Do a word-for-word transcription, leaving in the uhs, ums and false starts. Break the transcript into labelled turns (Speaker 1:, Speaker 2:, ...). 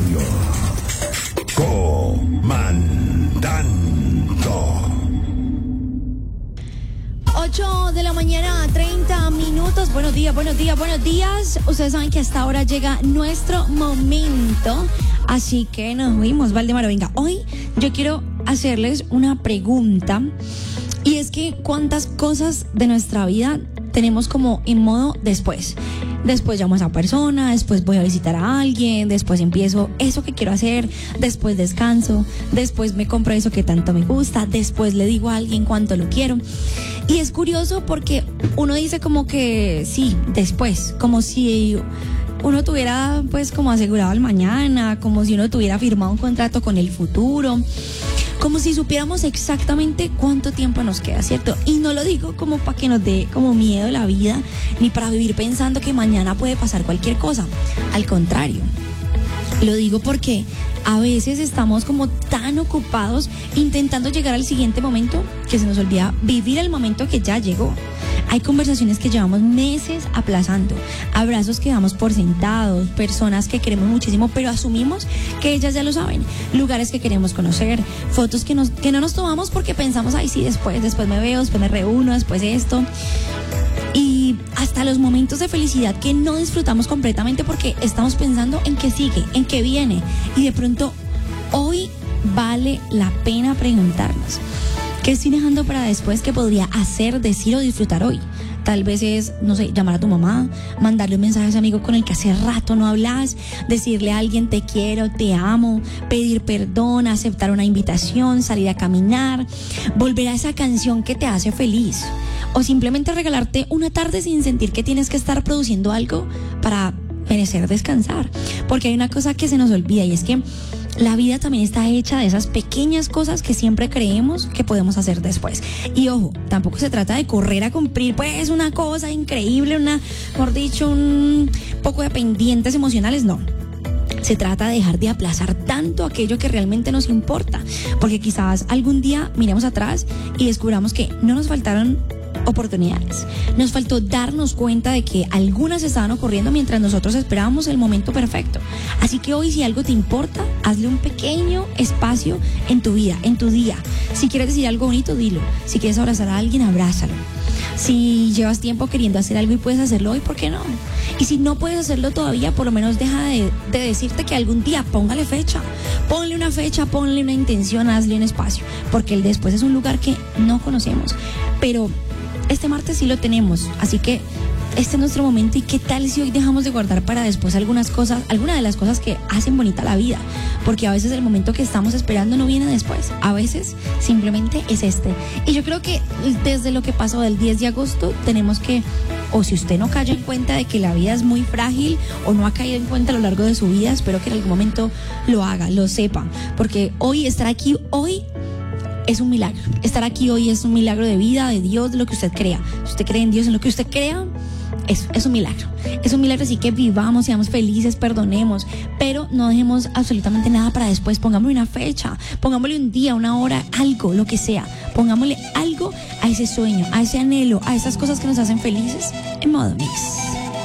Speaker 1: Radio. Comandando.
Speaker 2: ocho de la mañana, treinta minutos. Buenos días, buenos días, buenos días. Ustedes saben que hasta ahora llega nuestro momento. Así que nos fuimos, Valdemaro. Venga, hoy yo quiero hacerles una pregunta. Y es que cuántas cosas de nuestra vida tenemos como en modo después. Después llamo a esa persona, después voy a visitar a alguien, después empiezo eso que quiero hacer, después descanso, después me compro eso que tanto me gusta, después le digo a alguien cuánto lo quiero. Y es curioso porque uno dice como que sí, después, como si uno tuviera pues como asegurado el mañana, como si uno tuviera firmado un contrato con el futuro, como si supiéramos exactamente cuánto tiempo nos queda, ¿cierto? Y no lo digo como para que nos dé como miedo la vida, ni para vivir pensando que mañana puede pasar cualquier cosa. Al contrario, lo digo porque a veces estamos como tan ocupados intentando llegar al siguiente momento que se nos olvida vivir el momento que ya llegó. Hay conversaciones que llevamos meses aplazando, abrazos que damos por sentados, personas que queremos muchísimo, pero asumimos que ellas ya lo saben, lugares que queremos conocer, fotos que, nos, que no nos tomamos porque pensamos, ay sí, después, después me veo, después me reúno, después esto. Y hasta los momentos de felicidad que no disfrutamos completamente porque estamos pensando en qué sigue, en qué viene. Y de pronto, hoy vale la pena preguntarnos, ¿qué estoy dejando para después que podría hacer, decir o disfrutar hoy? Tal vez es, no sé, llamar a tu mamá, mandarle un mensaje a ese amigo con el que hace rato no hablas, decirle a alguien te quiero, te amo, pedir perdón, aceptar una invitación, salir a caminar, volver a esa canción que te hace feliz. O simplemente regalarte una tarde sin sentir que tienes que estar produciendo algo para merecer descansar. Porque hay una cosa que se nos olvida y es que la vida también está hecha de esas pequeñas cosas que siempre creemos que podemos hacer después. Y ojo, tampoco se trata de correr a cumplir pues una cosa increíble, una, mejor dicho, un poco de pendientes emocionales, no. Se trata de dejar de aplazar tanto aquello que realmente nos importa. Porque quizás algún día miremos atrás y descubramos que no nos faltaron oportunidades. Nos faltó darnos cuenta de que algunas estaban ocurriendo mientras nosotros esperábamos el momento perfecto. Así que hoy, si algo te importa, hazle un pequeño espacio en tu vida, en tu día. Si quieres decir algo bonito, dilo. Si quieres abrazar a alguien, abrázalo. Si llevas tiempo queriendo hacer algo y puedes hacerlo hoy, ¿por qué no? Y si no puedes hacerlo todavía, por lo menos deja de, de decirte que algún día póngale fecha. Ponle una fecha, ponle una intención, hazle un espacio. Porque el después es un lugar que no conocemos. Pero este martes sí lo tenemos, así que este es nuestro momento. ¿Y qué tal si hoy dejamos de guardar para después algunas cosas, algunas de las cosas que hacen bonita la vida? Porque a veces el momento que estamos esperando no viene después, a veces simplemente es este. Y yo creo que desde lo que pasó del diez de agosto tenemos que, o si usted no cayó en cuenta de que la vida es muy frágil o no ha caído en cuenta a lo largo de su vida, espero que en algún momento lo haga, lo sepa, porque hoy estar aquí, hoy es un milagro. Estar aquí hoy es un milagro de vida, de Dios, de lo que usted crea. Si usted cree en Dios, en lo que usted crea, eso es un milagro. Es un milagro, así que vivamos, seamos felices, perdonemos, pero no dejemos absolutamente nada para después. Pongámosle una fecha, pongámosle un día, una hora, algo, lo que sea. Pongámosle algo a ese sueño, a ese anhelo, a esas cosas que nos hacen felices en modo mix.